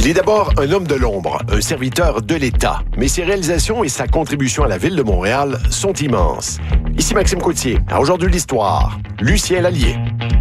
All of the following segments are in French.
Il est d'abord un homme de l'ombre, un serviteur de l'État. Mais ses réalisations et sa contribution à la Ville de Montréal sont immenses. Ici Maxime Coutier. À Aujourd'hui l'Histoire, Lucien Lallier.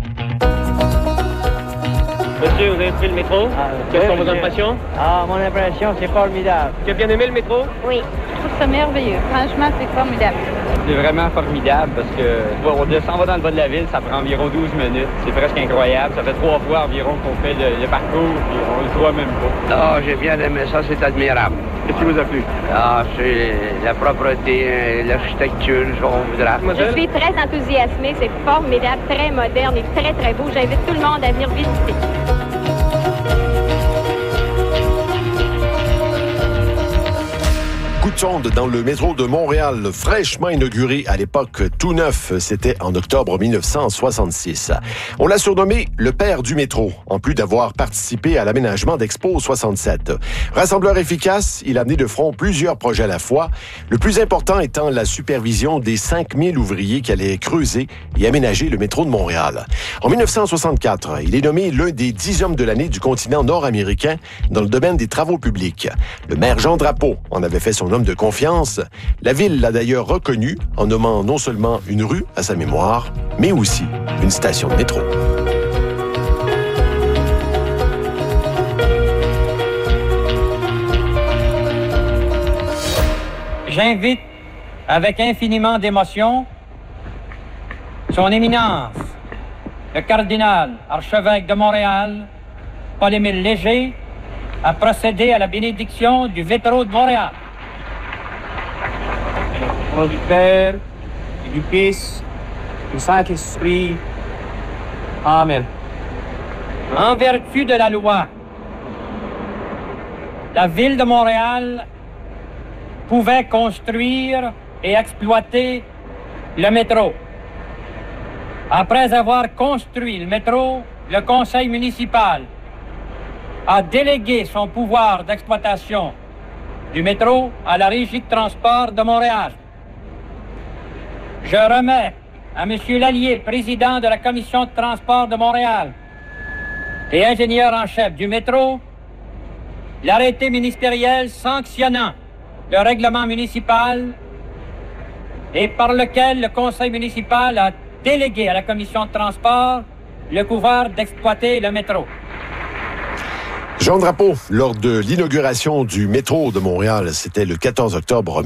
Monsieur, vous avez pris le métro? Quelles sont vos impressions? Mon impression, c'est formidable. Tu as bien aimé le métro? Oui, je trouve ça merveilleux. Franchement, c'est formidable. C'est vraiment formidable parce que on descend dans le bas de la ville, ça prend environ 12 minutes. C'est presque incroyable. Ça fait 3 fois environ qu'on fait le parcours et on le voit même pas. J'ai bien aimé ça, c'est admirable. Qu'est-ce qui vous a plu? C'est la propreté, l'architecture, on voudra. Je suis très enthousiasmée. C'est formidable, très moderne et très, très beau. J'invite tout le monde à venir visiter. Coup de sonde dans le métro de Montréal, fraîchement inauguré à l'époque, tout neuf, c'était en octobre 1966. On l'a surnommé le père du métro, en plus d'avoir participé à l'aménagement d'Expo 67. Rassembleur efficace, il a mené de front plusieurs projets à la fois, le plus important étant la supervision des 5000 ouvriers qui allaient creuser et aménager le métro de Montréal. En 1964, il est nommé l'un des 10 hommes de l'année du continent nord-américain dans le domaine des travaux publics. Le maire Jean Drapeau en avait fait son homme de confiance. La ville l'a d'ailleurs reconnu en nommant non seulement une rue à sa mémoire, mais aussi une station de métro. J'invite avec infiniment d'émotion son éminence, le cardinal archevêque de Montréal, Paul-Émile Léger, à procéder à la bénédiction du métro de Montréal. Au nom du Père, et du Fils, et du Saint-Esprit. Amen. En vertu de la loi, la Ville de Montréal pouvait construire et exploiter le métro. Après avoir construit le métro, le conseil municipal a délégué son pouvoir d'exploitation du métro à la Régie de transport de Montréal. Je remets à M. Lallier, président de la Commission de transport de Montréal et ingénieur en chef du métro, l'arrêté ministériel sanctionnant le règlement municipal et par lequel le conseil municipal a délégué à la Commission de transport le pouvoir d'exploiter le métro. Jean Drapeau, lors de l'inauguration du métro de Montréal, c'était le 14 octobre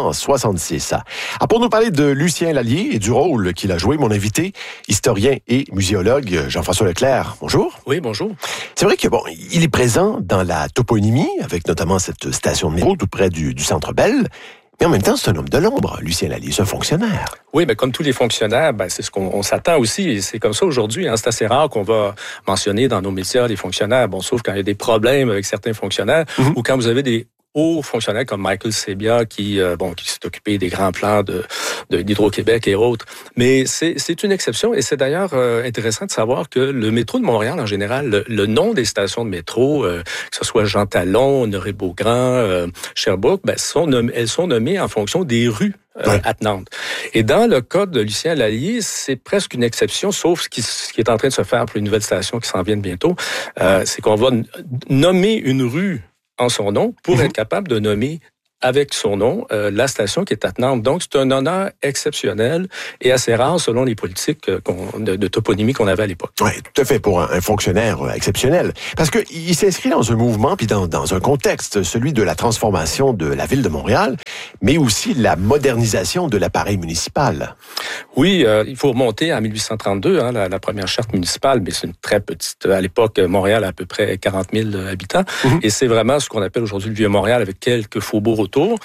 1966. Pour nous parler de Lucien Lallier et du rôle qu'il a joué, mon invité, historien et muséologue Jean-François Leclerc. Bonjour. Oui, bonjour. C'est vrai que il est présent dans la toponymie, avec notamment cette station de métro tout près du Centre Bell. Mais en même temps, c'est un homme de l'ombre, Lucien Lallier, c'est un fonctionnaire. Oui, mais comme tous les fonctionnaires, c'est ce qu'on s'attend aussi. Et c'est comme ça aujourd'hui. C'est assez rare qu'on va mentionner dans nos médias les fonctionnaires. Sauf quand il y a des problèmes avec certains fonctionnaires ou quand vous avez des hauts fonctionnaires comme Michael Sebia qui s'est occupé des grands plans d'Hydro-Québec et autres. Mais c'est une exception et c'est d'ailleurs intéressant de savoir que le métro de Montréal, en général, le nom des stations de métro, que ce soit Jean Talon, Honoré-Beaugrand, Sherbrooke, elles sont nommées en fonction des rues attenantes. Et dans le cas de Lucien Lallier, c'est presque une exception, sauf ce qui est en train de se faire pour une nouvelle station qui s'en vient bientôt, c'est qu'on va nommer une rue en son nom pour être capable de nommer avec son nom la station qui est attenante. Donc, c'est un honneur exceptionnel et assez rare selon les politiques de toponymie qu'on avait à l'époque. Oui, tout à fait, pour un fonctionnaire exceptionnel. Parce que il s'inscrit dans un mouvement, puis dans un contexte, celui de la transformation de la Ville de Montréal, mais aussi la modernisation de l'appareil municipal. Oui, il faut remonter à 1832, la première charte municipale, mais c'est une très petite... À l'époque, Montréal a à peu près 40 000 habitants, et c'est vraiment ce qu'on appelle aujourd'hui le Vieux-Montréal, avec quelques faubourgs autour.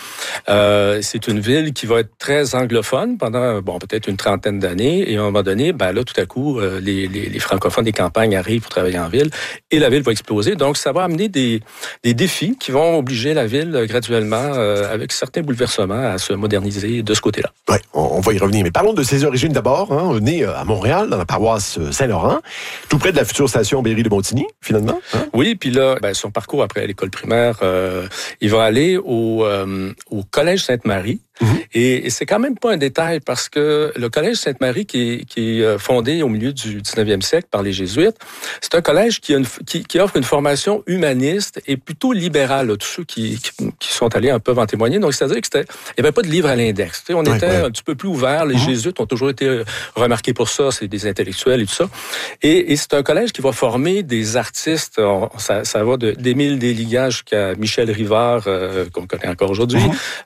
C'est une ville qui va être très anglophone pendant peut-être une trentaine d'années, et à un moment donné, là, tout à coup, les francophones des campagnes arrivent pour travailler en ville, et la ville va exploser. Donc, ça va amener des défis qui vont obliger la ville graduellement, avec certains bouleversements, à se moderniser de ce côté-là. Oui, on va y revenir. Mais parlons de ses origines d'abord. Né à Montréal, dans la paroisse Saint-Laurent, tout près de la future station Berry de Montigny, finalement. Oui, puis là, son parcours après l'école primaire, il va aller au Collège Sainte-Marie, Et c'est quand même pas un détail parce que le Collège Sainte-Marie, qui est fondé au milieu du 19e siècle par les Jésuites, c'est un collège qui offre une formation humaniste et plutôt libérale. Là, tous ceux qui sont allés peuvent en témoigner. Donc, c'est-à-dire qu'il n'y avait pas de livre à l'index. Tu sais, on était un petit peu plus ouvert. Les Jésuites ont toujours été remarqués pour ça. C'est des intellectuels et tout ça. Et c'est un collège qui va former des artistes. Ça va d'Émile Delignan jusqu'à Michel Rivard, qu'on connaît encore aujourd'hui.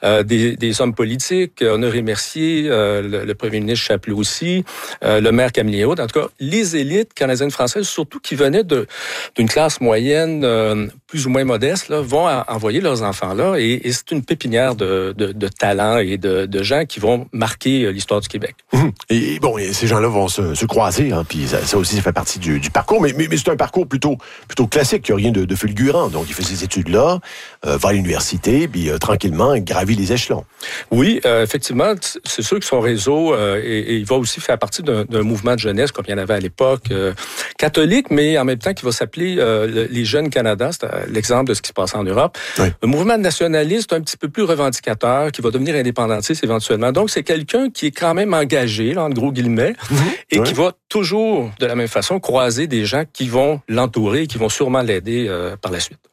Des hommes politiques, Honoré Mercier, le premier ministre Chapelot aussi, le maire Camille Héault. En tout cas, les élites canadiennes françaises, surtout qui venaient d'une classe moyenne plus ou moins modeste, là, vont envoyer leurs enfants là. Et c'est une pépinière de talents et de gens qui vont marquer l'histoire du Québec. Et bon, ces gens-là vont se croiser, hein, puis ça aussi, ça fait partie du parcours, mais c'est un parcours plutôt classique, il n'y a rien de fulgurant. Donc, il fait ses études là, va à l'université, puis tranquillement, il gravit les échelons. Oui, effectivement, c'est sûr que son réseau, et il va aussi faire partie d'un mouvement de jeunesse, comme il y en avait à l'époque, catholique, mais en même temps qui va s'appeler les Jeunes Canada, c'est l'exemple de ce qui se passe en Europe. Oui. Un mouvement nationaliste un petit peu plus revendicateur, qui va devenir indépendantiste éventuellement. Donc, c'est quelqu'un qui est quand même engagé, là, en gros guillemets, et qui va toujours, de la même façon, croiser des gens qui vont l'entourer et qui vont sûrement l'aider par la suite.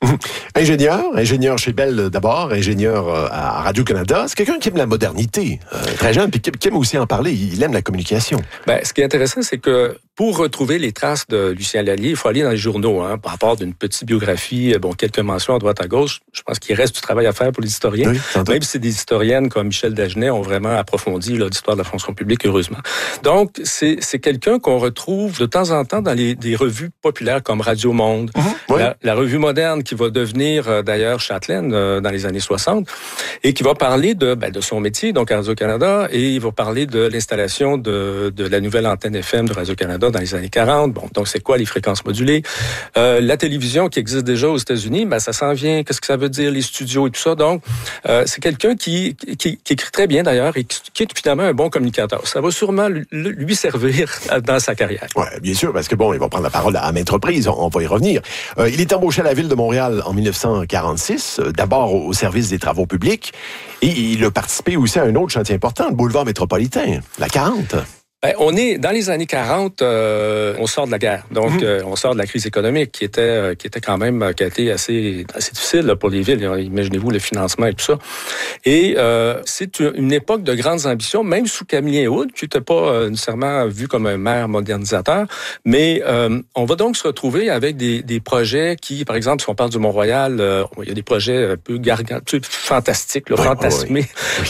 Ingénieur chez Bell d'abord, ingénieur à Radio-Canada. C'est quelqu'un qui aime la modernité, très jeune, puis qui aime aussi en parler. Il aime la communication. Ce qui est intéressant, c'est que pour retrouver les traces de Lucien Lallier, il faut aller dans les journaux, hein, par rapport d'une petite biographie, quelques mentions à droite à gauche. Je pense qu'il reste du travail à faire pour les historiens. Oui, même si des historiennes comme Michel Dagenet ont vraiment approfondi l'histoire de la fonction publique, heureusement. Donc, c'est quelqu'un qu'on retrouve de temps en temps dans des revues populaires comme Radio Monde, la revue moderne qui va devenir d'ailleurs Châtelaine dans les années 60 et qui va parler de son métier, donc à Radio-Canada, et il va parler de l'installation de la nouvelle antenne FM de Radio-Canada dans les années 40. Bon, donc c'est quoi les fréquences modulées? La télévision qui existe déjà aux États-Unis, ça s'en vient. Qu'est-ce que ça veut dire, les studios et tout ça? Donc, c'est quelqu'un qui écrit très bien d'ailleurs et qui est finalement un bon communicateur. Ça va sûrement lui servir dans sa carrière. Oui, bien sûr, parce que il va prendre la parole à maintes reprises. On va y revenir. Il est embauché à la Ville de Montréal en 1946, d'abord au service des travaux publics, et il a participé aussi à un autre chantier important, le boulevard métropolitain, la 40. On est dans les années 40, on sort de la guerre, donc on sort de la crise économique qui était quand même qui a été assez difficile là, pour les villes. Imaginez-vous le financement et tout ça. Et c'est une époque de grandes ambitions, même sous Camille Héault, qui n'était pas nécessairement vu comme un maire modernisateur. Mais on va donc se retrouver avec des projets qui, par exemple, si on parle du Mont-Royal, il y a des projets un peu gargantueux, fantastiques, fantasmés,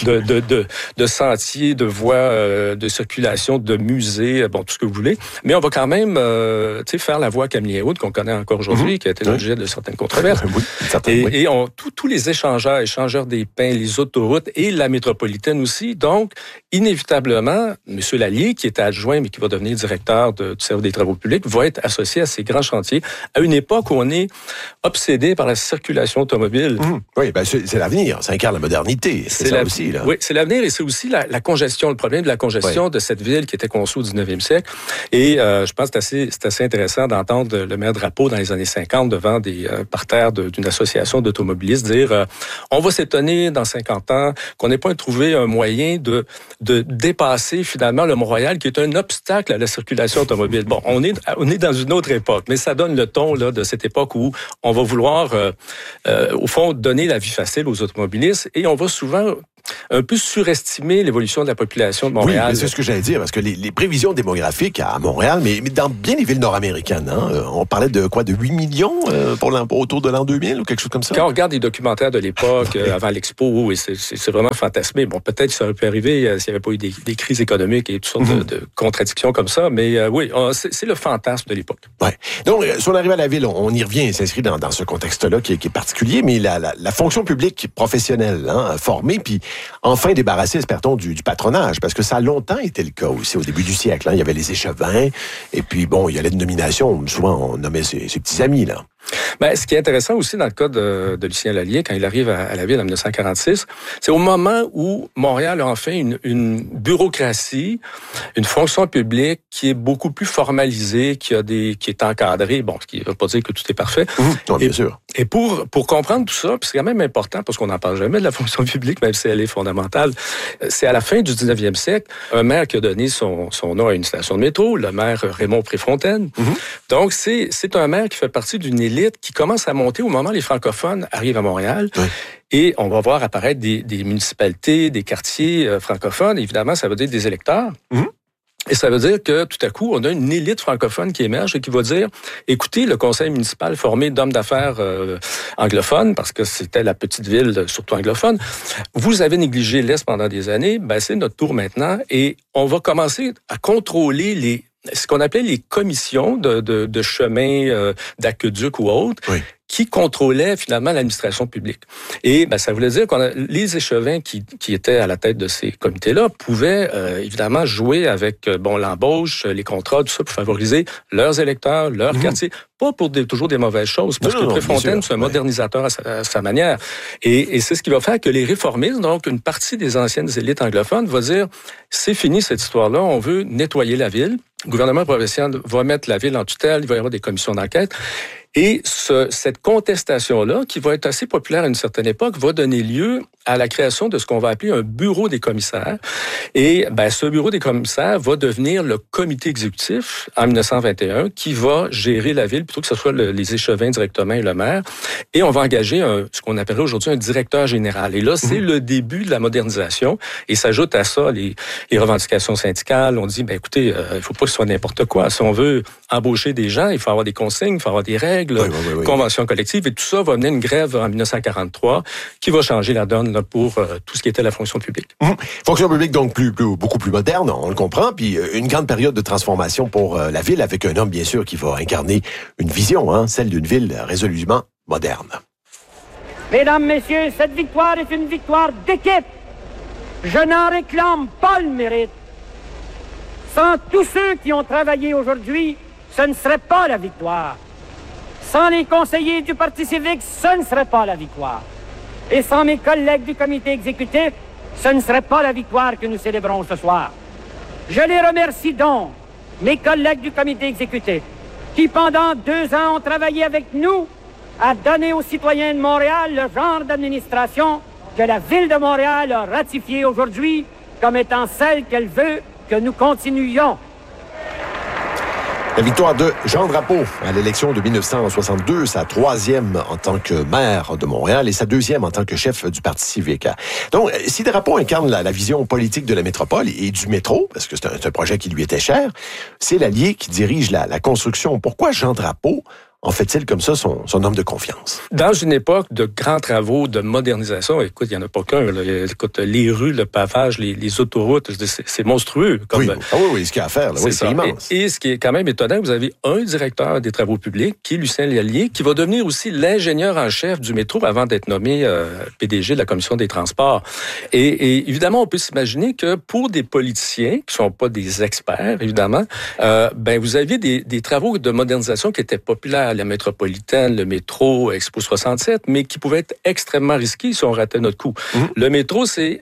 de sentiers, de voies de circulation, de musées, tout ce que vous voulez. Mais on va quand même faire la voie Camille Héault qu'on connaît encore aujourd'hui, qui a été l'objet de certaines controverses. Et tous les échangeurs des pins, les autoroutes et la métropolitaine aussi. Donc, inévitablement, M. Lallier, qui était adjoint, mais qui va devenir directeur du service des travaux publics, va être associé à ces grands chantiers à une époque où on est obsédé par la circulation automobile. Oui, c'est l'avenir. Ça incarne la modernité. C'est ça aussi, là. Oui, c'est l'avenir et c'est aussi la congestion, le problème de la congestion de cette ville qui était conçue au 19e siècle. Et je pense que c'est assez intéressant d'entendre le maire Drapeau dans les années 50 devant des parterres d'une association d'automobilistes dire on va s'étonner dans 50 ans qu'on n'ait pas trouvé un moyen de dépasser finalement le Mont-Royal qui est un obstacle à la circulation automobile. Bon, on est dans une autre époque, mais ça donne le ton là, de cette époque où on va vouloir au fond donner la vie facile aux automobilistes et on va souvent un peu surestimer l'évolution de la population de Montréal. Oui, c'est ce que j'allais dire, parce que les prévisions démographiques à Montréal, mais dans bien les villes nord-américaines, on parlait de quoi, de 8 millions autour de l'an 2000 ou quelque chose comme ça? Quand on regarde les documentaires de l'époque, avant l'Expo, c'est vraiment fantasmé. Bon, peut-être que ça aurait pu arriver s'il n'y avait pas eu des crises économiques et toutes sortes de contradictions comme ça, mais oui, c'est le fantasme de l'époque. Ouais. Donc, si on arrive à la ville, on y revient, s'inscrit dans ce contexte-là qui est particulier, mais la fonction publique professionnelle, formée, puis enfin débarrasser, espère-t-on, du patronage, parce que ça a longtemps été le cas aussi au début du siècle. Il y avait les échevins, et puis il y a les dénominations, souvent on nommait ses petits amis, là. Ce qui est intéressant aussi dans le cas de Lucien Lallier, quand il arrive à la ville en 1946, c'est au moment où Montréal a enfin une bureaucratie, une fonction publique qui est beaucoup plus formalisée, qui est encadrée, ce qui ne veut pas dire que tout est parfait. Non, bien sûr. Et pour comprendre tout ça, puis c'est quand même important, parce qu'on n'en parle jamais de la fonction publique, même si elle est fondamentale, c'est à la fin du 19e siècle, un maire qui a donné son nom à une station de métro, le maire Raymond Préfontaine. Donc, c'est un maire qui fait partie d'une élite qui commence à monter au moment où les francophones arrivent à Montréal. Oui. Et on va voir apparaître des municipalités, des quartiers francophones. Évidemment, ça veut dire des électeurs. Et ça veut dire que, tout à coup, on a une élite francophone qui émerge et qui va dire, écoutez, le conseil municipal formé d'hommes d'affaires anglophones, parce que c'était la petite ville, surtout anglophone, vous avez négligé l'Est pendant des années, ben c'est notre tour maintenant, et on va commencer à contrôler ce qu'on appelait les commissions de chemins, d'aqueduc ou autres, oui, qui contrôlaient finalement l'administration publique. Et ça voulait dire que les échevins qui étaient à la tête de ces comités-là pouvaient évidemment jouer avec l'embauche, les contrats, tout ça pour favoriser leurs électeurs, leur quartier. Pas pour toujours des mauvaises choses, parce que Préfontaine, c'est un modernisateur à sa manière. Et c'est ce qui va faire que les réformistes, donc une partie des anciennes élites anglophones, va dire, c'est fini cette histoire-là, on veut nettoyer la ville. Le gouvernement provincial va mettre la ville en tutelle, il va y avoir des commissions d'enquête. Et cette contestation-là, qui va être assez populaire à une certaine époque, va donner lieu à la création de ce qu'on va appeler un bureau des commissaires. Et ce bureau des commissaires va devenir le comité exécutif en 1921 qui va gérer la ville plutôt que ce soit les échevins directement et le maire. Et on va engager ce qu'on appellerait aujourd'hui un directeur général. Et là, c'est le début de la modernisation. Et s'ajoute à ça les revendications syndicales. On dit, écoutez, il faut pas que ce soit n'importe quoi. Si on veut embaucher des gens, il faut avoir des consignes, il faut avoir des règles, conventions collectives. Et tout ça va mener une grève en 1943 qui va changer la donne pour tout ce qui était la fonction publique. Fonction publique, donc, beaucoup plus moderne, on le comprend, puis une grande période de transformation pour la ville, avec un homme, bien sûr, qui va incarner une vision, celle d'une ville résolument moderne. Mesdames, Messieurs, cette victoire est une victoire d'équipe. Je n'en réclame pas le mérite. Sans tous ceux qui ont travaillé aujourd'hui, ce ne serait pas la victoire. Sans les conseillers du Parti civique, ce ne serait pas la victoire. Et sans mes collègues du comité exécutif, ce ne serait pas la victoire que nous célébrons ce soir. Je les remercie donc, mes collègues du comité exécutif, qui pendant 2 ans ont travaillé avec nous à donner aux citoyens de Montréal le genre d'administration que la Ville de Montréal a ratifié aujourd'hui comme étant celle qu'elle veut que nous continuions. La victoire de Jean Drapeau à l'élection de 1962, sa 3e en tant que maire de Montréal et sa 2e en tant que chef du Parti civique. Donc, si Drapeau incarne la vision politique de la métropole et du métro, parce que c'est un projet qui lui était cher, c'est l'allié qui dirige la construction. Pourquoi Jean Drapeau en fait-il comme ça son homme de confiance? Dans une époque de grands travaux de modernisation, écoute, il n'y en a pas qu'un. Écoute, les rues, le pavage, les autoroutes, c'est monstrueux. Oui, ce qu'il y a à faire, là, c'est immense. Et ce qui est quand même étonnant, vous avez un directeur des travaux publics, qui est Lucien Lallier, qui va devenir aussi l'ingénieur en chef du métro avant d'être nommé PDG de la Commission des transports. Et évidemment, on peut s'imaginer que pour des politiciens, qui ne sont pas des experts, évidemment, vous aviez des travaux de modernisation qui étaient populaires. La métropolitaine, le métro, Expo 67, mais qui pouvaient être extrêmement risqués si on ratait notre coup. Le métro, les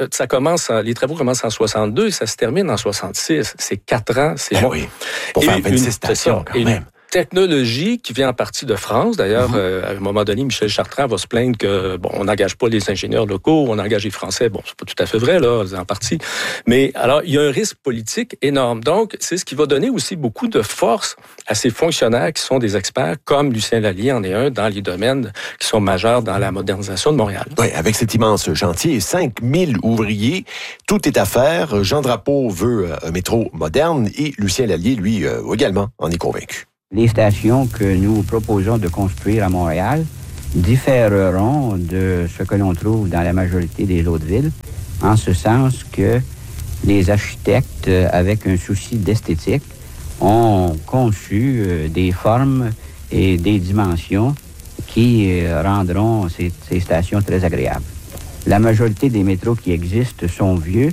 travaux commencent en 62 et ça se termine en 66. C'est 4 ans, c'est long. Oui, pour faire 26 stations quand même. Technologie qui vient en partie de France. D'ailleurs, à un moment donné, Michel Chartrand va se plaindre que, on n'engage pas les ingénieurs locaux, on engage les Français. Bon, c'est pas tout à fait vrai, là, en partie. Mais alors, il y a un risque politique énorme. Donc, c'est ce qui va donner aussi beaucoup de force à ces fonctionnaires qui sont des experts, comme Lucien Lallier en est un, dans les domaines qui sont majeurs dans la modernisation de Montréal. Oui, avec cet immense chantier, 5000 ouvriers, tout est à faire. Jean Drapeau veut un métro moderne et Lucien Lallier, lui, également, en est convaincu. Les stations que nous proposons de construire à Montréal différeront de ce que l'on trouve dans la majorité des autres villes, en ce sens que les architectes, avec un souci d'esthétique, ont conçu des formes et des dimensions qui rendront ces stations très agréables. La majorité des métros qui existent sont vieux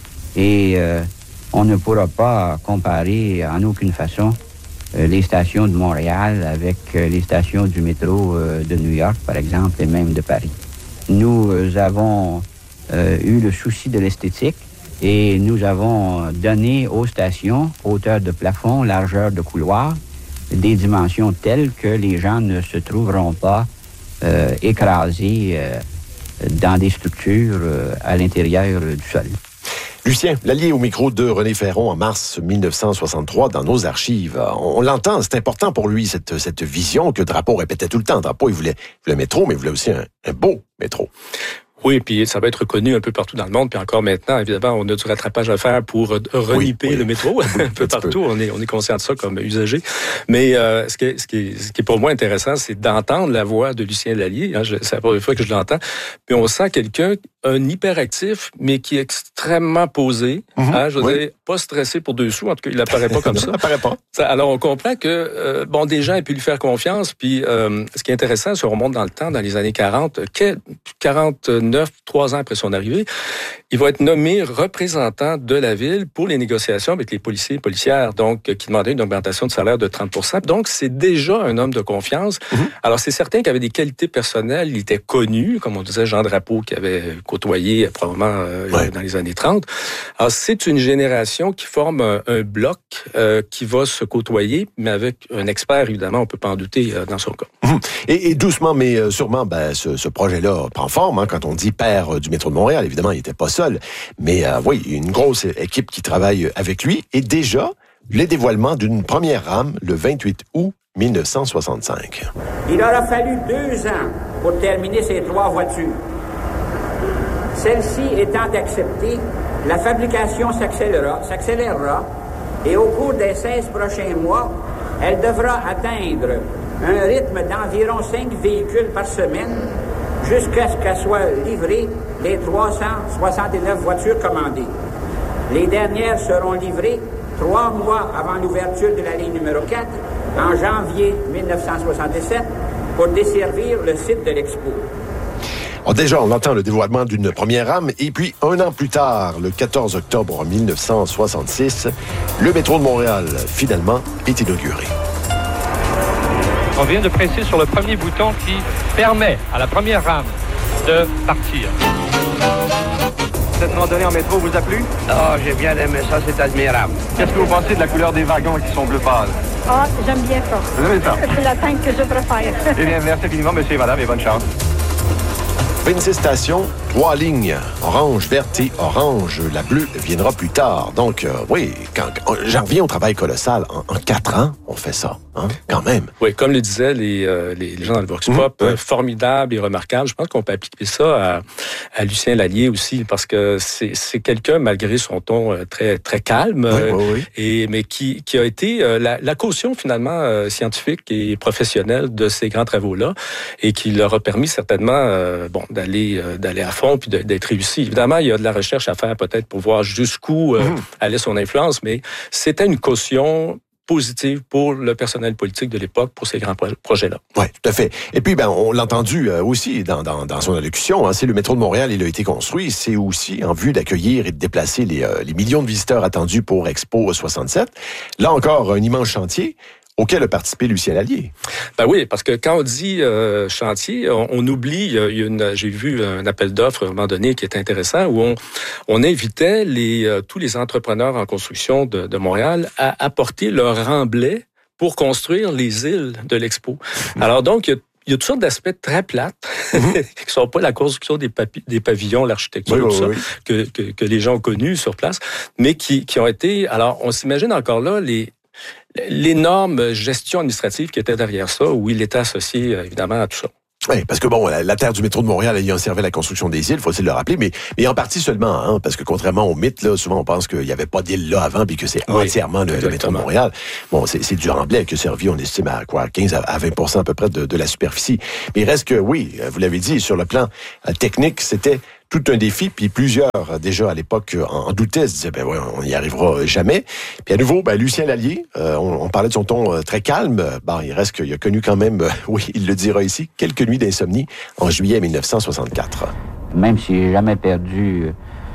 et on ne pourra pas comparer en aucune façon les stations de Montréal avec les stations du métro de New York, par exemple, et même de Paris. Nous avons eu le souci de l'esthétique et nous avons donné aux stations hauteur de plafond, largeur de couloir, des dimensions telles que les gens ne se trouveront pas écrasés dans des structures à l'intérieur du sol. Lucien Lallier au micro de René Ferron en mars 1963 dans nos archives. On l'entend, c'est important pour lui, cette vision que Drapeau répétait tout le temps. Drapeau, il voulait le métro, mais il voulait aussi un beau métro. Oui, puis ça va être reconnu un peu partout dans le monde. Puis encore maintenant, évidemment, on a du rattrapage à faire pour reniper le métro un peu partout. On est conscient de ça comme usager. Mais ce qui est pour moi intéressant, c'est d'entendre la voix de Lucien Lallier. C'est la première fois que je l'entends. Puis on sent quelqu'un, un hyperactif, mais qui est extrêmement posé. Je veux dire, pas stressé pour 2 sous. En tout cas, il n'apparaît pas comme ça. Apparaît pas. Alors, on comprend que des gens ont pu lui faire confiance. Puis, ce qui est intéressant, si on remonte dans le temps, dans les années 40, 3 ans après son arrivée, il va être nommé représentant de la ville pour les négociations avec les policiers et policières, donc qui demandaient une augmentation de salaire de 30%. Donc, c'est déjà un homme de confiance. Alors, c'est certain qu'il avait des qualités personnelles. Il était connu, comme on disait, Jean Drapeau, qui avait côtoyé probablement dans les années 30. Alors, c'est une génération qui forme un bloc qui va se côtoyer, mais avec un expert, évidemment, on ne peut pas en douter dans son cas. Et doucement, mais sûrement, ce projet-là prend forme. Quand on dit père du métro de Montréal, évidemment, il n'était pas seul. Mais oui, une grosse équipe qui travaille avec lui. Et déjà, le dévoilement d'une première rame le 28 août 1965. Il aura fallu 2 ans pour terminer ces 3 voitures. Celle-ci étant acceptée, la fabrication s'accélérera et au cours des 16 prochains mois, elle devra atteindre un rythme d'environ 5 véhicules par semaine jusqu'à ce qu'elles soient livrées les 369 voitures commandées. Les dernières seront livrées 3 mois avant l'ouverture de la ligne numéro 4, en janvier 1967, pour desservir le site de l'Expo. Déjà, on entend le dévoilement d'une première rame, et puis 1 an plus tard, le 14 octobre 1966, le métro de Montréal, finalement, est inauguré. On vient de presser sur le premier bouton qui permet à la première rame de partir. Cette randonnée en métro vous a plu? Ah, j'ai bien aimé ça, c'est admirable. Qu'est-ce que vous pensez de la couleur des wagons qui sont bleu pâle? Ah, j'aime bien ça. Vous aimez ça? C'est la teinte que je préfère. Eh bien, merci infiniment, monsieur et madame, et bonne chance. 26 stations, 3 lignes, orange, verte et orange. La bleue viendra plus tard. Donc, oui, j'en reviens au travail colossal. En 4 ans, on fait ça, quand même. Oui, comme le disaient les gens dans le Vox Pop, formidable et remarquable. Je pense qu'on peut appliquer ça à Lucien Lallier aussi, parce que c'est quelqu'un, malgré son ton très, très calme, mais qui a été la caution, finalement, scientifique et professionnelle de ces grands travaux-là, et qui leur a permis certainement, d'aller à fond puis d'être réussi. Évidemment, il y a de la recherche à faire peut-être pour voir jusqu'où allait son influence, mais c'était une caution positive pour le personnel politique de l'époque pour ces grands projets-là. Oui, tout à fait. Et puis, on l'a entendu aussi dans son allocution, c'est le métro de Montréal, il a été construit, c'est aussi en vue d'accueillir et de déplacer les millions de visiteurs attendus pour Expo 67. Là encore, un immense chantier auquel a participé Lucien Lallier. Ben oui, parce que quand on dit chantier, on oublie, j'ai vu un appel d'offres à un moment donné qui est intéressant, où on invitait tous les entrepreneurs en construction de Montréal à apporter leur remblai pour construire les îles de l'Expo. Alors donc, il y a toutes sortes d'aspects très plates, qui sont pas la construction des pavillons, l'architecture, tout ça, que les gens ont connu sur place, mais qui ont été... Alors, on s'imagine encore là l'énorme gestion administrative qui était derrière ça, où il était associé, évidemment, à tout ça. Oui, parce que la terre du métro de Montréal ayant servi à la construction des îles, faut-il le rappeler, mais en partie seulement, parce que contrairement au mythe, là, souvent on pense qu'il n'y avait pas d'île là avant, puis que c'est entièrement le métro de Montréal. Bon, c'est du remblai qui a servi, on estime à 15 à 20% à peu près de la superficie. Mais il reste que, oui, vous l'avez dit, sur le plan technique, c'était tout un défi, puis plusieurs, déjà à l'époque, en doutaient, se disaient, on n'y arrivera jamais. Puis à nouveau, Lucien Lallier, on parlait de son ton très calme, il reste qu'il a connu quand même, il le dira ici, quelques nuits d'insomnie en juillet 1964. Même si j'ai jamais perdu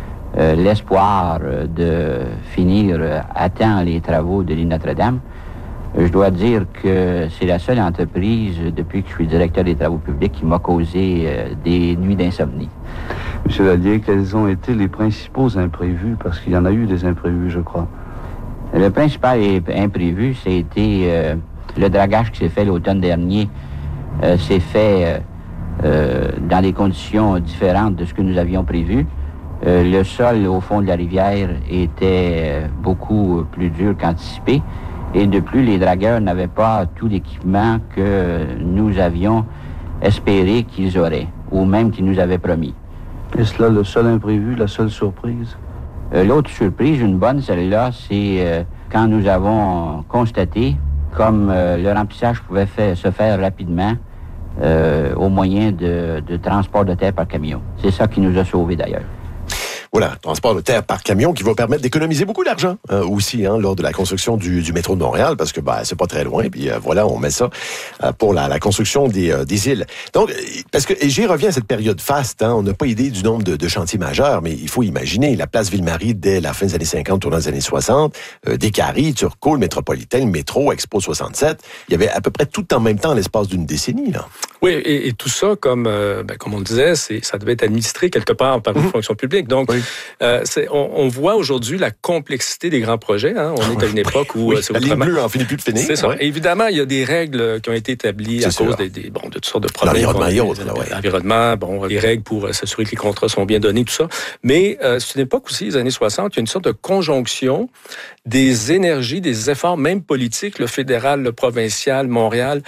l'espoir de finir à temps les travaux de l'île Notre-Dame, je dois dire que c'est la seule entreprise, depuis que je suis directeur des travaux publics, qui m'a causé des nuits d'insomnie. Monsieur Lallier, quels ont été les principaux imprévus? Parce qu'il y en a eu des imprévus, je crois. Le principal imprévu, c'était le dragage qui s'est fait l'automne dernier. S'est fait dans des conditions différentes de ce que nous avions prévu. Le sol au fond de la rivière était beaucoup plus dur qu'anticipé. Et de plus, les dragueurs n'avaient pas tout l'équipement que nous avions espéré qu'ils auraient, ou même qu'ils nous avaient promis. Est-ce là le seul imprévu, la seule surprise? L'autre surprise, une bonne, celle-là, c'est quand nous avons constaté comme le remplissage pouvait se faire rapidement au moyen de transport de terre par camion. C'est ça qui nous a sauvés d'ailleurs. Voilà, transport de terre par camion qui va permettre d'économiser beaucoup d'argent aussi lors de la construction du métro de Montréal, parce que c'est pas très loin. Puis voilà, on met ça pour la construction des îles. Donc, parce que et j'y reviens à cette période faste. On n'a pas idée du nombre de chantiers majeurs, mais il faut imaginer la place Ville-Marie dès la fin des années 50, tournant des années 60, Décarie, Turcot, le Métropolitain, le métro, Expo 67. Il y avait à peu près tout en même temps, en l'espace d'une décennie, là. Oui, et tout ça, comme on le disait, ça devait être administré quelque part par une fonction publique. Donc, on voit aujourd'hui la complexité des grands projets. On est à une époque où c'est la ligne bleue en finit plus de finir. C'est ça. Et évidemment, il y a des règles qui ont été établies à cause de toutes sortes de problèmes. L'environnement, les règles pour s'assurer que les contrats sont bien donnés, tout ça. Mais c'est une époque aussi, les années 60, il y a une sorte de conjonction des énergies, des efforts, même politiques, le fédéral, le provincial, Montréal.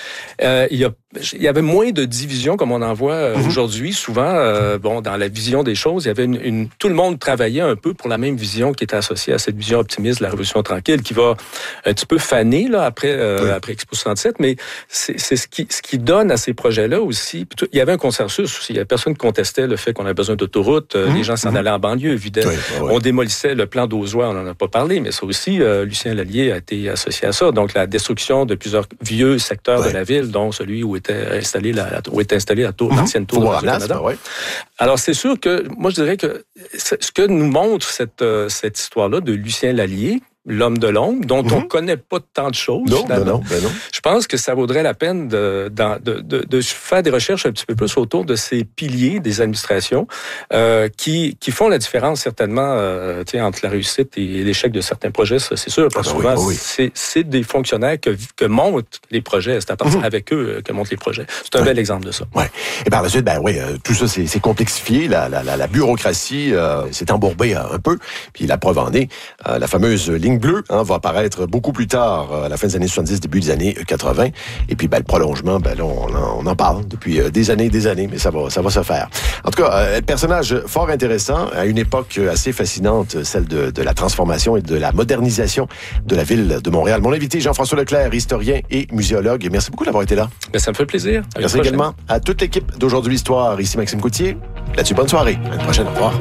Il y avait moins de divisions comme on en voit aujourd'hui. Souvent, dans la vision des choses, il y avait tout le monde travaillait un peu pour la même vision qui était associée à cette vision optimiste de la Révolution tranquille, qui va un petit peu faner là après Expo 67. Mais c'est ce qui donne à ces projets-là aussi. Il y avait un consensus aussi. Il y avait personne qui contestait le fait qu'on avait besoin d'autoroutes. Les gens s'en allaient en banlieue, évidemment. On démolissait le plan d'Auzois, on n'en a pas parlé, mais ça aussi, Lucien Lallier a été associé à ça. Donc la destruction de plusieurs vieux secteurs de la ville, dont celui où était installée l'ancienne tour de Radio-Canada. Alors, c'est sûr que, moi, je dirais que ce que nous montre cette histoire-là de Lucien Lallier, l'homme de l'ombre, dont on connaît pas tant de choses. Non. Je pense que ça vaudrait la peine de faire des recherches un petit peu plus autour de ces piliers des administrations qui font la différence certainement entre la réussite et l'échec de certains projets. Ça, c'est sûr, parce que souvent, c'est des fonctionnaires que montent les projets. C'est à partir avec eux que montent les projets. C'est un bel exemple de ça. Ouais. Et par la suite, tout ça, c'est complexifié. La bureaucratie s'est embourbée un peu. Puis la preuve en est, la fameuse ligne bleue va apparaître beaucoup plus tard, à la fin des années 70, début des années 80. Et puis le prolongement, là, on en parle depuis des années, mais ça va se faire. En tout cas, personnage fort intéressant, à une époque assez fascinante, celle de la transformation et de la modernisation de la ville de Montréal. Mon invité, Jean-François Leclerc, historien et muséologue. Merci beaucoup d'avoir été là. Ça me fait plaisir. Merci également à toute l'équipe d'Aujourd'hui Histoire. Ici Maxime Coutier. Là-dessus, bonne soirée. À la prochaine. Au revoir.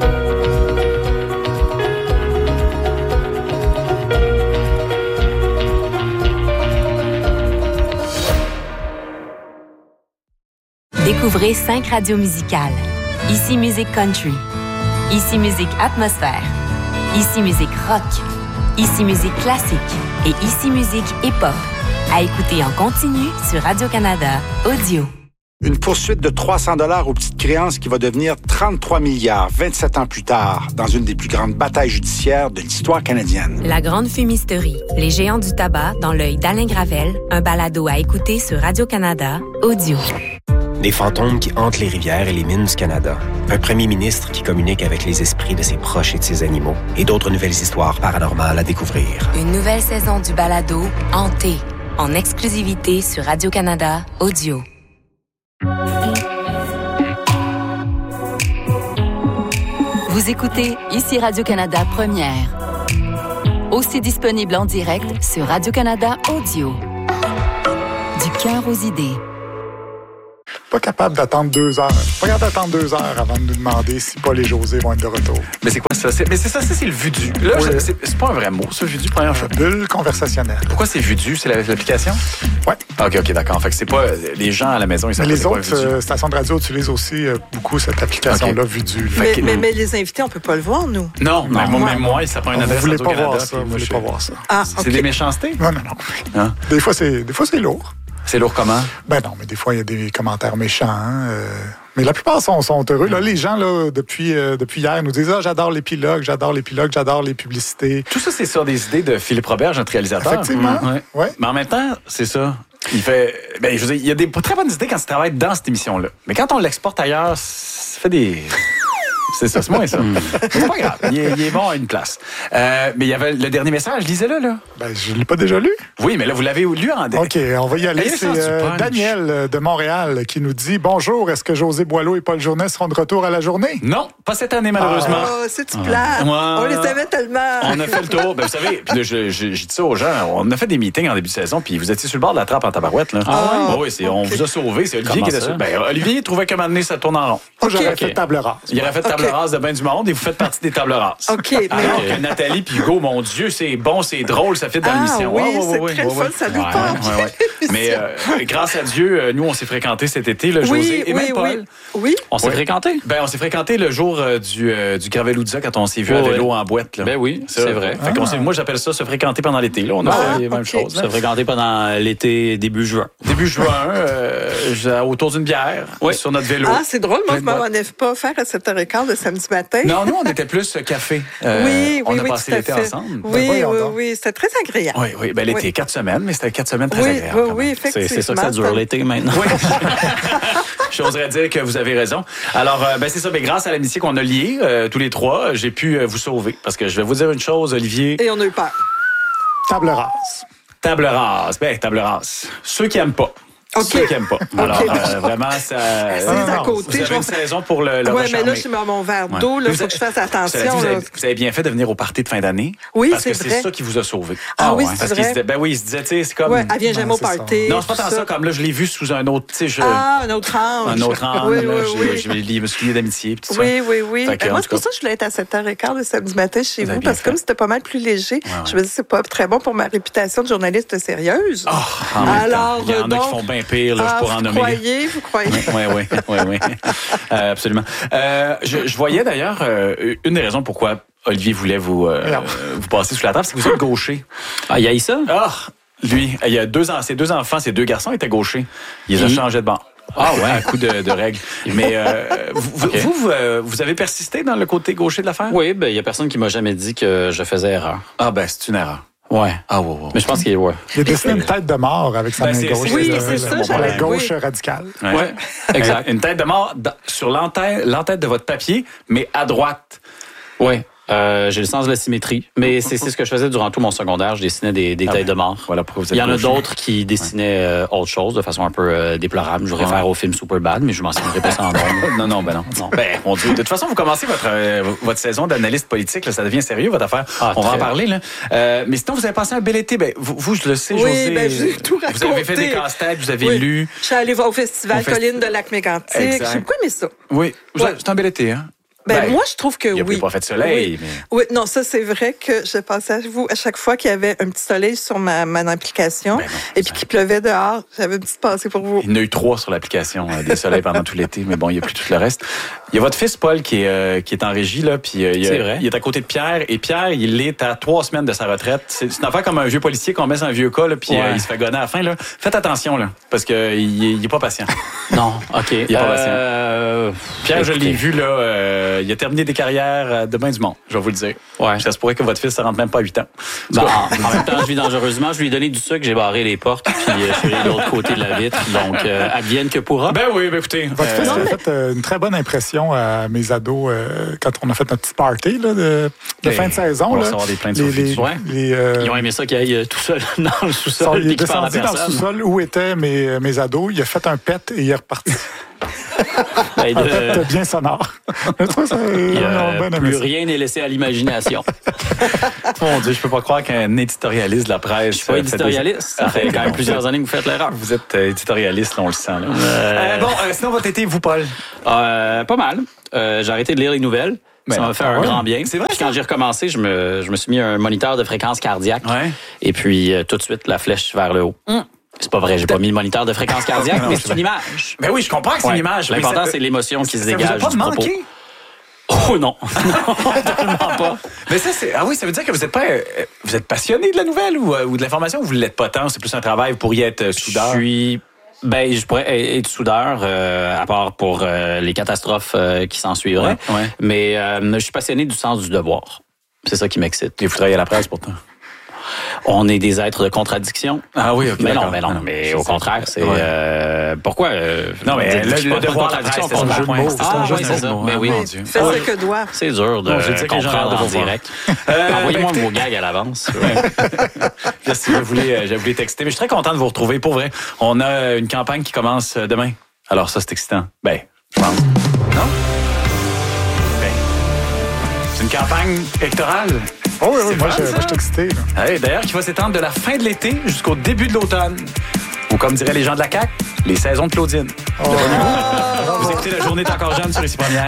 Découvrez 5 radios musicales. Ici Musique Country. Ici Musique Atmosphère. Ici Musique Rock. Ici Musique Classique. Et Ici Musique Hip-Hop. À écouter en continu sur Radio-Canada Audio. Une poursuite de 300 $ aux petites créances qui va devenir 33 milliards 27 ans plus tard dans une des plus grandes batailles judiciaires de l'histoire canadienne. La Grande Fumisterie. Les géants du tabac dans l'œil d'Alain Gravel. Un balado à écouter sur Radio-Canada Audio. Des fantômes qui hantent les rivières et les mines du Canada. Un premier ministre qui communique avec les esprits de ses proches et de ses animaux. Et d'autres nouvelles histoires paranormales à découvrir. Une nouvelle saison du balado Hanté, en exclusivité sur Radio-Canada Audio. Vous écoutez Ici Radio-Canada Première. Aussi disponible en direct sur Radio-Canada Audio. Du cœur aux idées. Pas capable d'attendre 2 heures. Pas capable d'attendre 2 heures avant de nous demander si Paul et José vont être de retour. Mais c'est quoi ça? C'est le vudu. Là, oui. C'est pas un vrai mot, ça, vudu, première fois. Bulle conversationnelle. Pourquoi c'est vudu? C'est l'application? Oui. OK, d'accord. Fait que c'est pas... Les gens à la maison, ils savent pas. Les autres stations de radio utilisent aussi beaucoup cette application-là, vudu. Mais les invités, on peut pas le voir, nous? Non. Même moi, ça prend une adresse Radio-Canada. Vous voulez pas voir ça. Ah, c'est des méchancetés? Non. Hein? Des fois, c'est lourd. C'est lourd comment? Non, mais des fois, il y a des commentaires méchants. Mais la plupart sont heureux. Là, les gens, là, depuis hier, nous disent « Ah, j'adore l'épilogue, j'adore les publicités. » Tout ça, c'est sur des idées de Philippe Robert, notre réalisateur. Effectivement. Ouais. Mais en même temps, c'est ça. Il fait... je veux dire, il y a des très bonnes idées quand tu travailles dans cette émission-là. Mais quand on l'exporte ailleurs, ça fait des... C'est ça, c'est moins ça. C'est pas grave. Il est bon à une place. Mais il y avait le dernier message, lisez-le, là. Je ne l'ai pas déjà lu. Oui, mais là, vous l'avez lu en OK, on va y aller. C'est Daniel de Montréal qui nous dit « Bonjour, est-ce que José Boileau et Paul Journet seront de retour à la journée? » Non, pas cette année, malheureusement. Oh, c'est-tu plate? On les aimait tellement. On a fait le tour. Vous savez, puis là, j'ai dit ça aux gens, on a fait des meetings en début de saison, puis vous étiez sur le bord de la trappe en tabarouette, là. Oui, on vous a sauvés. C'est Olivier qui était sur. Olivier trouvait qu'à un moment donné, ça tourne en rond. J'aurais fait table rase. Il aurait fait table rase de bien du monde et vous faites partie des tables rases. OK. Alors que Nathalie puis Hugo, mon Dieu, c'est bon, c'est drôle, ça fait dans l'émission. Oui, c'est très fun, ça nous parle. Mais grâce à Dieu, nous, on s'est fréquentés cet été, là, José et même Paul. Oui. On s'est fréquentés? On s'est fréquentés le jour du Graveloudza quand on s'est vu à vélo en boîte. Là. Ben oui, c'est vrai. Moi, j'appelle ça se fréquenter pendant l'été. Là. On a fait les mêmes choses. Se fréquenter pendant l'été, début juin. Début juin, autour d'une bière, sur notre vélo. Ah, c'est drôle. Moi, je m'en ai pas faire à 7h15 le samedi matin. Non, nous, on était plus café. On a passé l'été ensemble. Oui. C'était très agréable. Oui. L'été, 4 semaines, mais c'était 4 semaines très agréables. Oui, effectivement. C'est ça que ça dure l'été maintenant. Oui. J'oserais dire que vous avez raison. Alors, c'est ça. Mais grâce à l'amitié qu'on a liée, tous les trois, j'ai pu vous sauver. Parce que je vais vous dire une chose, Olivier. Et on a eu peur. Table rase. Table rase. Table rase. Ceux qui n'aiment pas. Ceux qui n'aiment pas. Alors, vraiment, ça... à côté. Vous avez une saison pour le Oui, mais là, je suis dans mon verre d'eau. Il faut que je fasse attention. Vous avez bien fait de venir au party de fin d'année. Oui, parce c'est que vrai. c'est ça qui vous a sauvé. Ah oui, c'est vrai. Il se disait, tu sais, c'est comme... Oui, elle vient jamais au party. Non, c'est pas tant ça. Comme là, je l'ai vu sous un autre... un autre angle. Un autre angle. Oui. Je me suis lié d'amitié. Oui. Moi, c'est pour ça que je voulais être à 7h15 le samedi matin chez vous. Parce que comme c'était pas mal plus léger, je me dis c'est pas très bon pour ma réputation de journaliste sérieuse. Alors, il y en a qui font bien pire, je pourrais en nommer. Vous croyez? Oui. Absolument. Je voyais d'ailleurs une des raisons pourquoi Olivier voulait vous passer sous la table, c'est que vous êtes gaucher. Ah, il y a eu ça? Lui, il y a ses deux enfants, ses deux garçons étaient gauchers. Il les a changés de banc. Ah ouais, à coup de règles. Mais vous avez persisté dans le côté gaucher de l'affaire? Oui, il y a personne qui m'a jamais dit que je faisais erreur. C'est une erreur. Ouais. Mais je pense qu'il est Il a dessiné une tête de mort avec sa main gauche. Oui, c'est ça. La gauche radicale. Oui, exact. Une tête de mort sur l'entête de votre papier, mais à droite. Oui. J'ai le sens de la symétrie. Mais c'est ce que je faisais durant tout mon secondaire. Je dessinais des têtes de mort. Voilà pourquoi vous êtes Il y en a d'autres qui dessinaient autre chose de façon un peu déplorable. Je réfère au film Superbad, mais je m'en souviendrai pas ça en nom. Non. Mon Dieu. De toute façon, vous commencez votre saison d'analyste politique. Là, ça devient sérieux, votre affaire. On va en parler. Là. Mais sinon, vous avez passé un bel été. Vous, je le sais, José. J'ai tout raconté. Vous avez fait des casse-têtes, vous avez lu. Je suis allée au festival Colline de Lac-Mégantic. J'ai beaucoup aimé ça. Oui. C'est un bel été, hein? Moi, je trouve que il n'y a pas fait de soleil. Oui, non, ça, c'est vrai que je pensais à vous à chaque fois qu'il y avait un petit soleil sur ma application et puis qu'il pleuvait dehors. J'avais une petite pensée pour vous. Il y en a eu 3 sur l'application, des soleils pendant tout l'été, mais bon, il n'y a plus tout le reste. Il y a votre fils, Paul, qui est en régie, là, puis il est à côté de Pierre, et Pierre, il est à 3 semaines de sa retraite. C'est une affaire comme un vieux policier qu'on met sur un vieux cas, là, puis il se fait gonner à la fin. Là. Faites attention, là, parce qu'il n'est pas patient. Non, OK. Il n'est pas patient. Pierre, je l'ai vu, là, il a terminé des carrières de bain du monde, je vais vous le dire. Ouais. Ça se pourrait que votre fils ne rentre même pas à 8 ans. En même temps, je vis dangereusement. Je lui ai donné du sucre, j'ai barré les portes, puis je suis allé de l'autre côté de la vitre. Donc, advienne que pourra. Ben oui, écoutez. Votre fils a fait une très bonne impression à mes ados quand on a fait notre petit party là, de fin de saison. On va recevoir des plaintes sur Ils ont aimé ça qu'il aille tout seul dans le sous-sol. Il est descendu dans le sous-sol où étaient mes ados. Il a fait un pet et il est reparti. C'était bien sonore. Rien n'est laissé à l'imagination. Mon Dieu, je peux pas croire qu'un éditorialiste de la presse... Je suis pas éditorialiste. Ça fait quand même plusieurs années que vous faites l'erreur. Vous êtes éditorialiste, on le sent. Sinon, votre été, vous, Paul? Pas mal. J'ai arrêté de lire les nouvelles. Ça m'a fait un grand bien. C'est vrai. Puis quand j'ai recommencé, je me suis mis un moniteur de fréquence cardiaque. Ouais. Et puis, tout de suite, la flèche vers le haut. C'est pas vrai, j'ai pas mis le moniteur de fréquence cardiaque, mais c'est une image. Ben oui, je comprends que c'est une image. L'important, c'est l'émotion qui se dégage du propos. Oh non, tellement pas. Mais ça, ça veut dire que vous êtes passionné de la nouvelle ou de l'information ou vous ne l'êtes pas tant? C'est plus un travail, vous pourriez être soudeur? Je pourrais être soudeur, à part pour les catastrophes qui s'en suivraient. Ouais. Mais je suis passionné du sens du devoir. C'est ça qui m'excite. Et vous travaillez à la presse pourtant? On est des êtres de contradiction. Ah oui, ok. Mais non, mais au contraire, c'est... pourquoi? Non, mais le devoir de contradiction, c'est un jeu de mots. Oui, c'est ça. Mais oui. Fais ce que doit. C'est dur de comprendre en direct. Envoyez-moi vos gags à l'avance. Si je voulais texter. Mais je suis très content de vous retrouver. Pour vrai, on a une campagne qui commence demain. Alors ça, c'est excitant. Ben, je pense. Non? Ben, c'est une campagne électorale. Oh oui, moi je suis excité. D'ailleurs, qui va s'étendre de la fin de l'été jusqu'au début de l'automne. Ou comme diraient les gens de la CAQ, les saisons de Claudine. Vous écoutez La Journée est encore jeune sur Ici Première.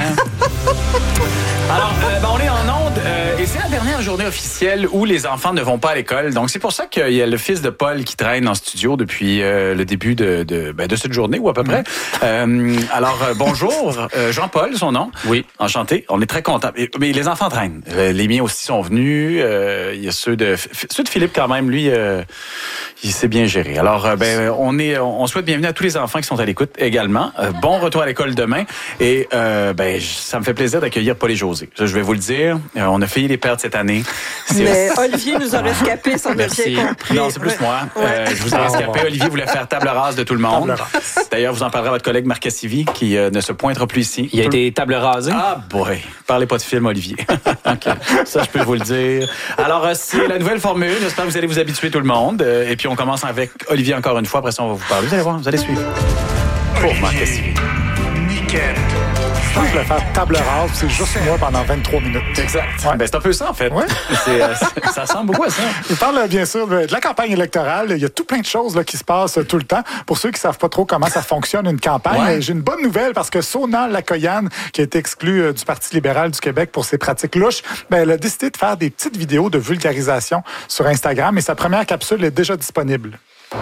Alors, on est en onde et c'est la dernière journée officielle où les enfants ne vont pas à l'école. Donc, c'est pour ça qu'il y a le fils de Paul qui traîne en studio depuis le début de cette journée ou à peu près. Alors, bonjour. Jean-Paul, son nom. Oui. Enchanté. On est très contents. Mais les enfants traînent. Les miens aussi sont venus. Il y a ceux de Philippe quand même. Lui, il s'est bien géré. Alors, on souhaite bienvenue à tous les enfants qui sont à l'écoute également. Bon retour à l'école demain. Et ça me fait plaisir d'accueillir Paul et José. Je vais vous le dire, on a failli les perdre cette année. Mais Olivier nous a rescapés, sans bien compris. Non, c'est plus moi. Je vous ai rescapé. Olivier voulait faire table rase de tout le monde. D'ailleurs, vous en parlerez à votre collègue Marc Cassivi, qui ne se pointera plus ici. Il a été table rasé? Ah boy, parlez pas de film, Olivier. OK, ça je peux vous le dire. Alors, c'est la nouvelle formule. J'espère que vous allez vous habituer tout le monde. Et puis, on commence avec Olivier encore une fois. Après ça, on va vous parler. Vous allez voir, vous allez suivre. Pour Marc Cassivi. Nickel. Je pense que je vais faire table rase, c'est juste moi pendant 23 minutes. Exact. Ouais. C'est un peu ça, en fait. Ouais. Ça ressemble beaucoup à ça. Il parle bien sûr de la campagne électorale. Il y a tout plein de choses là, qui se passent tout le temps. Pour ceux qui ne savent pas trop comment ça fonctionne, une campagne, j'ai une bonne nouvelle parce que Sona Lacoyane, qui a été exclue du Parti libéral du Québec pour ses pratiques louches, elle a décidé de faire des petites vidéos de vulgarisation sur Instagram et sa première capsule est déjà disponible.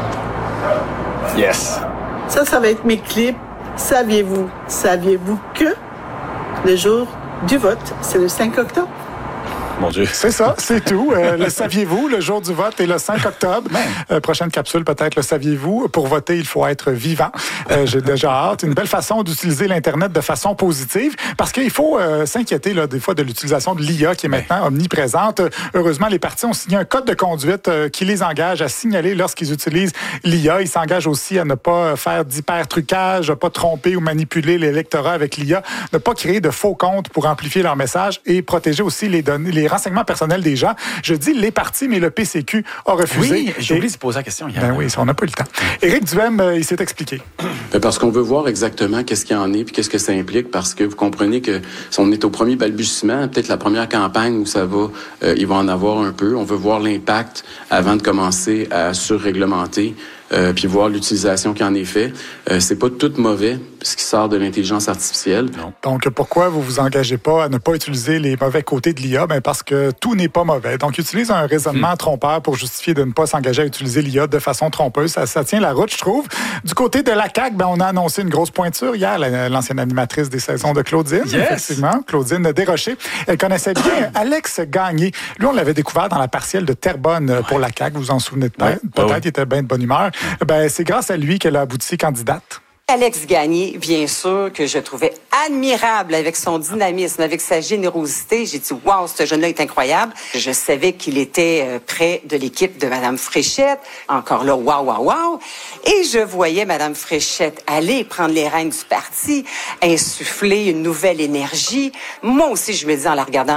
Yes. Ça va être mes clips. Saviez-vous que le jour du vote, c'est le 5 octobre? Mon Dieu. C'est ça, c'est tout. Le saviez-vous, le jour du vote est le 5 octobre. Prochaine capsule, peut-être le saviez-vous. Pour voter, il faut être vivant. J'ai déjà hâte. Une belle façon d'utiliser l'Internet de façon positive parce qu'il faut s'inquiéter là, des fois de l'utilisation de l'IA qui est maintenant omniprésente. Heureusement, les partis ont signé un code de conduite qui les engage à signaler lorsqu'ils utilisent l'IA. Ils s'engagent aussi à ne pas faire d'hyper-trucage, à ne pas tromper ou manipuler l'électorat avec l'IA, ne pas créer de faux comptes pour amplifier leur message et protéger aussi les données, les renseignements personnels des gens. Je dis les partis, mais le PCQ a refusé. Oui, j'ai oublié de poser la question hier. Ben oui, on n'a pas eu le temps. Éric Duhem, il s'est expliqué. Parce qu'on veut voir exactement qu'est-ce qu'il y en est puis qu'est-ce que ça implique, parce que vous comprenez que si on est au premier balbutiement, peut-être la première campagne où ça va, il va en avoir un peu. On veut voir l'impact avant de commencer à surréglementer. Puis voir l'utilisation qui en est fait. C'est pas tout mauvais, ce qui sort de l'intelligence artificielle. Non. Donc, pourquoi vous vous engagez pas à ne pas utiliser les mauvais côtés de l'IA? Parce que tout n'est pas mauvais. Donc, utilise un raisonnement trompeur pour justifier de ne pas s'engager à utiliser l'IA de façon trompeuse. Ça tient la route, je trouve. Du côté de la CAQ, on a annoncé une grosse pointure hier, l'ancienne animatrice des saisons de Claudine. Yes. Effectivement, Claudine Desrochers. Elle connaissait bien Alex Gagné. Lui, on l'avait découvert dans la partielle de Terrebonne pour la CAQ. Vous vous en souvenez peut-être. Il était bien de bonne humeur. C'est grâce à lui qu'elle a abouti candidate. Alex Gagné, bien sûr, que je trouvais admirable avec son dynamisme, avec sa générosité. J'ai dit, wow, ce jeune-là est incroyable. Je savais qu'il était près de l'équipe de Mme Fréchette. Encore là, wow. Et je voyais Mme Fréchette aller prendre les rênes du parti, insuffler une nouvelle énergie. Moi aussi, je me dis en la regardant,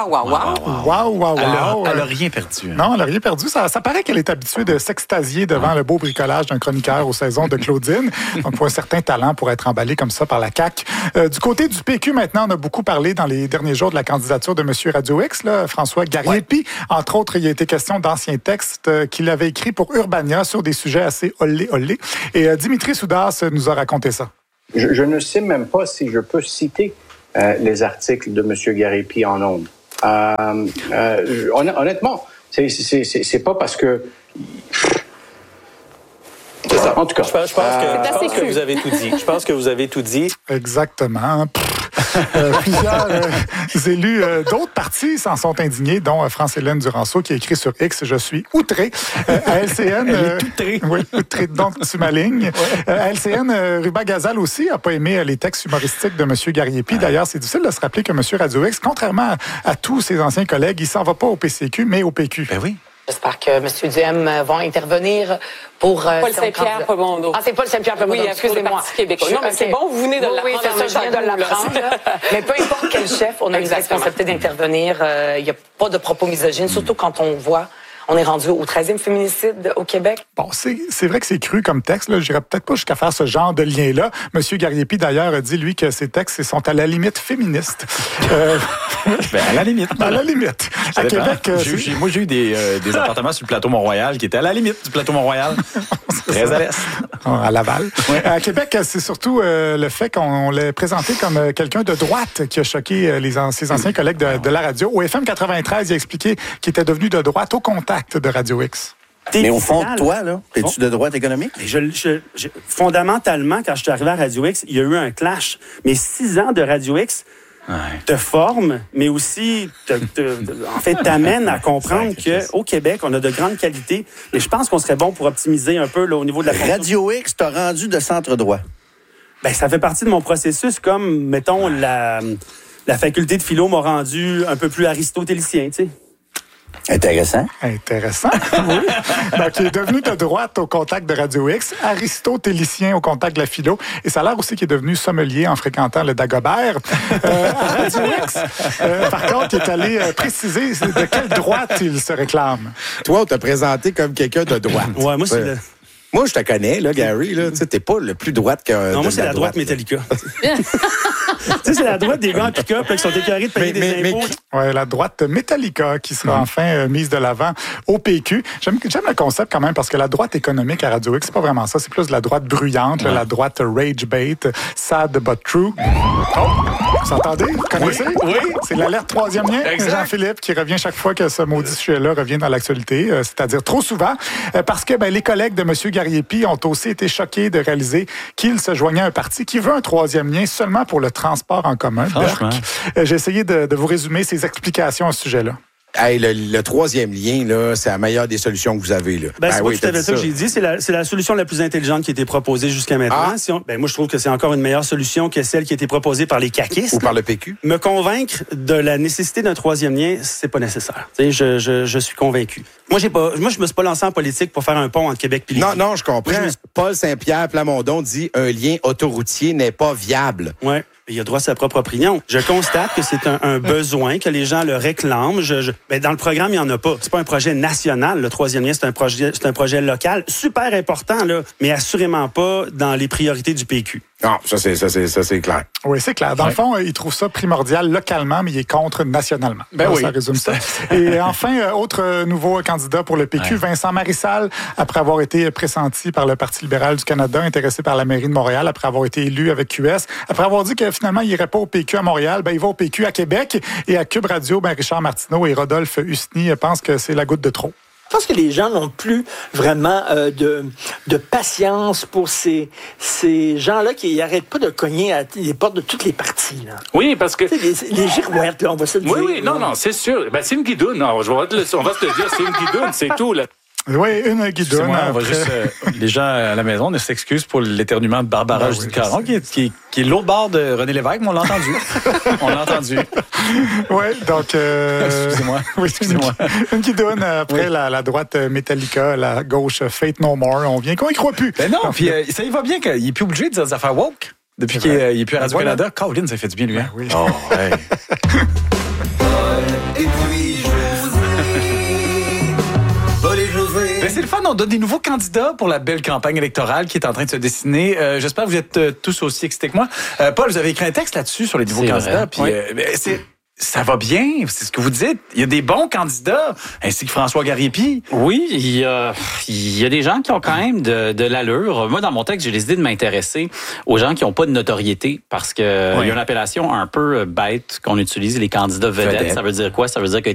wow. Elle n'a rien perdu. Hein. Non, elle n'a rien perdu. Ça paraît qu'elle est habituée de s'extasier devant le beau bricolage d'un chroniqueur aux saisons de Claudine. Donc, faut un certain talent pour être emballé comme ça par la CAQ. Du côté du PQ, maintenant, on a beaucoup parlé dans les derniers jours de la candidature de M. Radio X, François Gariepi. Entre autres, il y a été question d'anciens textes qu'il avait écrits pour Urbania sur des sujets assez olé. Et Dimitri Soudas nous a raconté ça. Je ne sais même pas si je peux citer les articles de M. Gariepi en ondes. Honnêtement, c'est pas parce que... En tout cas, je pense que vous avez tout dit. Je pense que vous avez tout dit. Exactement. Plusieurs élus d'autres partis s'en sont indignés, dont France-Hélène Duranceau qui a écrit sur X « Je suis outré ». À LCN... Elle est outrée. Oui, outré, donc tu m'alignes. À LCN, Ruba Gazal aussi n'a pas aimé les textes humoristiques de M. Gariepi. D'ailleurs, c'est difficile de se rappeler que M. Radio X, contrairement à tous ses anciens collègues, il s'en va pas au PCQ, mais au PQ. Ben oui. J'espère que M. Duhem va intervenir pour... Paul Saint-Pierre Plamondon. Ah, c'est Paul Saint-Pierre Plamondon, oui, excusez-moi. Non, mais c'est bon, vous venez de l'apprendre. Oui, c'est ça, je viens de l'apprendre. Mais peu importe quel chef, on a une responsabilité d'intervenir. Il n'y a pas de propos misogynes, surtout quand on voit... On est rendu au 13e féminicide au Québec. Bon, c'est vrai que c'est cru comme texte. Je n'irais peut-être pas jusqu'à faire ce genre de lien-là. Monsieur Gariepi, d'ailleurs, a dit, lui, que ces textes sont à la limite féministes. À la limite. À la limite. À Québec... Moi, j'ai eu des appartements sur le plateau Mont-Royal qui étaient à la limite du plateau Mont-Royal. Très à l'est. À Laval. Ouais. À Québec, c'est surtout le fait qu'on l'ait présenté comme quelqu'un de droite qui a choqué ses anciens collègues de la radio. Au FM 93, il a expliqué qu'il était devenu de droite au contact de Radio X. Mais au fond, toi, là, es-tu de droite économique? Fondamentalement, quand je suis arrivé à Radio X, il y a eu un clash. Mais 6 ans de Radio X te forment, mais aussi en fait, t'amènent à comprendre qu'au Québec, on a de grandes qualités. Et je pense qu'on serait bon pour optimiser un peu là, au niveau de la fonction. Radio X t'a rendu de centre-droit. Ben, ça fait partie de mon processus, comme, mettons, la faculté de philo m'a rendu un peu plus aristotélicien, tu sais. Intéressant. Intéressant, oui. Donc, il est devenu de droite au contact de Radio X, aristotélicien au contact de la philo, et ça a l'air aussi qu'il est devenu sommelier en fréquentant le Dagobert. À Radio X, par contre, il est allé préciser de quelle droite il se réclame. Toi, on t'a présenté comme quelqu'un de droite. Ouais, moi, c'est Moi, je te connais, là, Gary, là. Tu sais, t'es pas le plus droite que. Non, moi, c'est la droite Metallica. Tu sais, c'est la droite des gars en pick-up qui sont écœurés de payer des impôts. Oui, la droite Metallica qui sera enfin mise de l'avant au PQ. J'aime le concept quand même parce que la droite économique à Radio X, c'est pas vraiment ça. C'est plus de la droite bruyante, la droite rage bait, sad but true. Oh, vous entendez? Vous connaissez? Oui. C'est l'alerte 3e lien. Jean-Philippe qui revient chaque fois que ce maudit sujet-là revient dans l'actualité, c'est-à-dire trop souvent, parce que les collègues de M. Gariepi ont aussi été choqués de réaliser qu'il se joignait à un parti qui veut un 3e lien seulement pour le transport en commun. J'ai essayé de vous résumer ses explications à ce sujet-là. Hey, le 3e lien, là, c'est la meilleure des solutions que vous avez. Là. C'est pas tout à fait ça que j'ai dit. C'est la solution la plus intelligente qui a été proposée jusqu'à maintenant. Moi, je trouve que c'est encore une meilleure solution que celle qui a été proposée par les caquistes. Ou par le PQ. Me convaincre de la nécessité d'un 3e lien, c'est pas nécessaire. Je suis convaincu. Moi, je me suis pas lancé en politique pour faire un pont entre Québec et les Non, je comprends. Paul Saint-Pierre Plamondon dit un lien autoroutier n'est pas viable. Ouais. Il a droit à sa propre opinion. Je constate que c'est un besoin, que les gens le réclament. Dans le programme, il n'y en a pas. C'est pas un projet national, le 3e lien, c'est un projet local, super important, là, mais assurément pas dans les priorités du PQ. Non, ça c'est clair. Oui, c'est clair. Dans le fond, il trouve ça primordial localement, mais il est contre nationalement. Ça résume ça. Et enfin, autre nouveau candidat pour le PQ, Vincent Marissal, après avoir été pressenti par le Parti libéral du Canada, intéressé par la mairie de Montréal, après avoir été élu avec QS, après avoir dit que finalement, il n'irait pas au PQ à Montréal, il va au PQ à Québec. Et à Cube Radio, Richard Martineau et Rodolphe Husny pensent que c'est la goutte de trop. Je pense que les gens n'ont plus vraiment de patience pour ces gens-là qui n'arrêtent pas de cogner à les portes de toutes les parties. Là. Oui, parce que... Les girouettes, là, on va se le dire. Oui, non, c'est sûr. C'est une guidoune. Non, on va se le dire, c'est une guidoune, c'est tout, là. Oui, une guidoune. On va juste, les gens à la maison ne s'excusent pour l'éternuement de Barbara Caron, qui est l'autre bord de René Lévesque, mais on l'a entendu. Oui, donc... Excusez-moi. Oui, excusez-moi. Une guidoune après la droite Metallica, la gauche Faith No More. On vient qu'on y croit plus. Ben non, puis ça y va bien qu'il n'est plus obligé de dire des affaires woke. Depuis qu'il n'est plus à Radio-Canada. Caroline, ça fait du bien, lui. Hein? Oui. Oh, hey. C'est le fun, on donne des nouveaux candidats pour la belle campagne électorale qui est en train de se dessiner. J'espère que vous êtes tous aussi excités que moi. Paul, vous avez écrit un texte là-dessus sur les nouveaux candidats. Puis, ça va bien, c'est ce que vous dites. Il y a des bons candidats, ainsi que François Gariepi. Oui, il y a des gens qui ont quand même de l'allure. Moi, dans mon texte, j'ai décidé de m'intéresser aux gens qui n'ont pas de notoriété parce que il y a une appellation un peu bête qu'on utilise, les candidats vedettes. Ça veut dire quoi? Ça veut dire que